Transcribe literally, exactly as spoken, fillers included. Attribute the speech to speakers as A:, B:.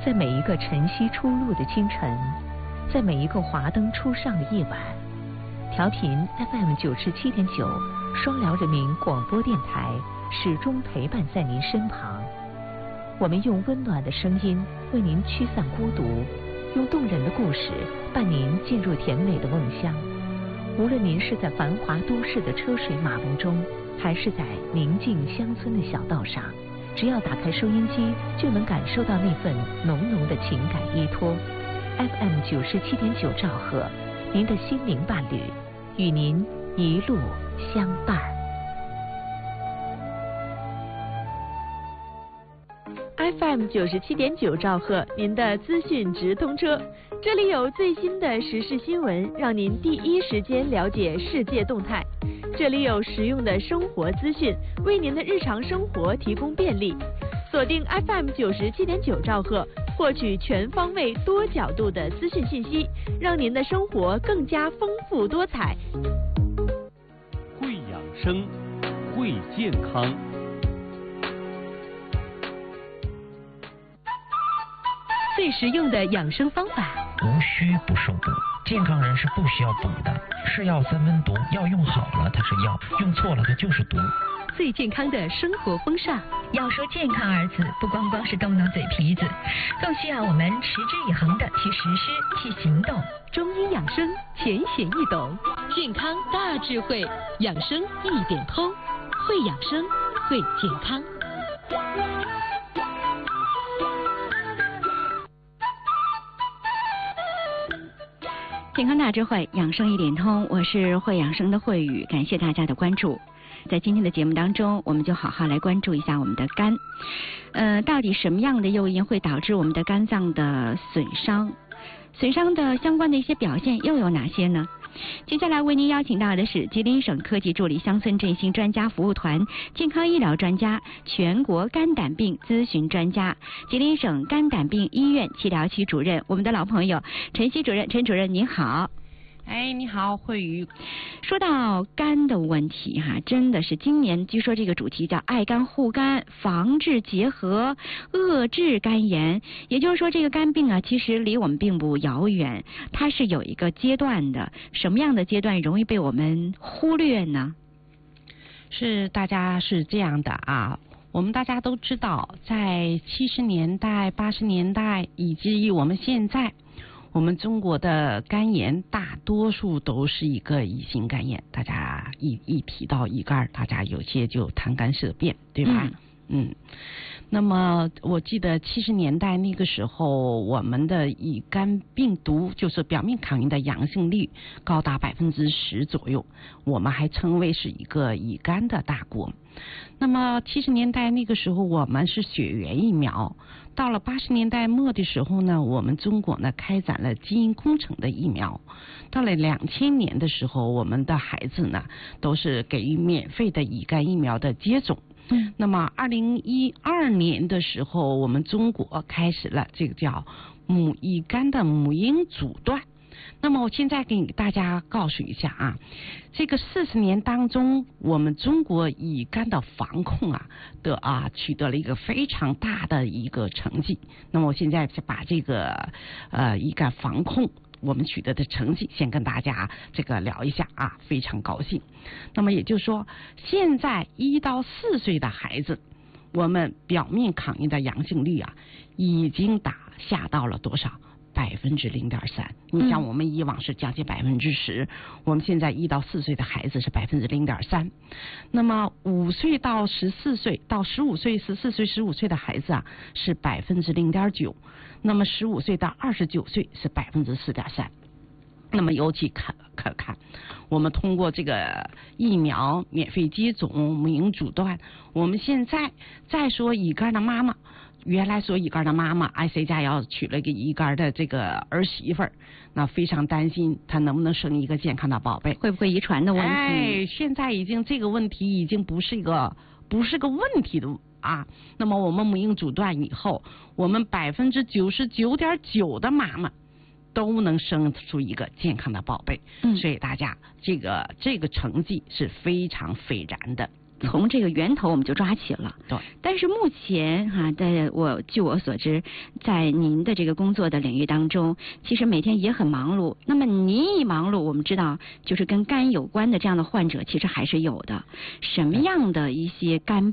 A: 在每一个晨曦初露的清晨，在每一个华灯初上的夜晚，调频 F M 九十七点九，双辽人民广播电台始终陪伴在您身旁。我们用温暖的声音为您驱散孤独，用动人的故事伴您进入甜美的梦乡。无论您是在繁华都市的车水马龙中，还是在宁静乡村的小道上，只要打开收音机，就能感受到那份浓浓的情感依托。F M 九十七点九兆赫，您的心灵伴侣，与您一路相伴。
B: F M 九十七点九兆赫，您的资讯直通车，这里有最新的时事新闻，让您第一时间了解世界动态。这里有实用的生活资讯，为您的日常生活提供便利。锁定 F M 九十七点九兆赫，获取全方位、多角度的资讯信息，让您的生活更加丰富多彩。
C: 会养生，会健康。
A: 最实用的养生方法，
D: 无需不受补。健康人是不需要补的，是药三分毒，药用好了它是药，用错了它就是毒。
A: 最健康的生活风尚，
E: 要说健康二字，不光光是动动嘴皮子，更需要我们持之以恒的去实施、去行动。
A: 中医养生浅显易懂，
F: 健康大智慧，养生一点通，会养生，会健康。
G: 健康大智慧，养生一点通，我是会养生的慧宇，感谢大家的关注。在今天的节目当中，我们就好好来关注一下我们的肝。呃，到底什么样的诱因会导致我们的肝脏的损伤？损伤的相关的一些表现又有哪些呢？接下来为您邀请到的是吉林省科技助力乡村振兴专家服务团健康医疗专家、全国肝胆病咨询专家、吉林省肝胆病医院耆辽区主任，我们的老朋友陈曦主任。陈主任您好。
H: 哎，你好，慧宇。
G: 说到肝的问题哈，真的是今年据说这个主题叫爱肝护肝，防治结核，遏制肝炎。也就是说，这个肝病啊，其实离我们并不遥远，它是有一个阶段的。什么样的阶段容易被我们忽略呢？
H: 是大家是这样的啊。我们大家都知道，在七十年代、八十年代以及我们现在，我们中国的肝炎大多数都是一个乙型肝炎，大家一一提到乙肝，大家有些就谈肝色变，对吧？嗯。嗯那么我记得七十年代那个时候，我们的乙肝病毒就是表面抗原的阳性率高达百分之十左右，我们还称为是一个乙肝的大国。那么七十年代那个时候，我们是血源疫苗。到了八十年代末的时候呢，我们中国呢开展了基因工程的疫苗。到了两千年的时候，我们的孩子呢都是给予免费的乙肝疫苗的接种。嗯，那么二零一二年的时候，我们中国开始了这个叫母乙肝的母婴阻断。那么我现在给大家告诉一下啊，这个四十年当中，我们中国乙肝的防控啊的啊取得了一个非常大的一个成绩。那么我现在把这个呃乙肝防控我们取得的成绩先跟大家这个聊一下啊，非常高兴。那么也就是说，现在一到四岁的孩子，我们表面抗原的阳性率啊，已经打下到了多少？百分之零点三。你像我们以往是将近百分之十，我们现在一到四岁的孩子是百分之零点三。那么五岁到十四岁到十五岁、十四岁、十五岁的孩子啊，是百分之零点九。那么十五岁到二十九岁是百分之四点三。那么尤其可可看，我们通过这个疫苗免费接种、母婴阻断，我们现在再说乙肝的妈妈。原来说乙肝的妈妈，哎，谁家要娶了个乙肝的这个儿媳妇儿，那非常担心她能不能生一个健康的宝贝，
G: 会不会遗传的问题？
H: 哎，现在已经这个问题已经不是一个不是个问题的啊。那么我们母婴阻断以后，我们百分之九十九点九的妈妈都能生出一个健康的宝贝。嗯，所以大家这个这个成绩是非常斐然的。
G: 从这个源头我们就抓起了。
H: 对。
G: 但是目前哈、啊，在我据我所知，在您的这个工作的领域当中，其实每天也很忙碌。那么您一忙碌，我们知道就是跟肝有关的这样的患者，其实还是有的。什么样的一些肝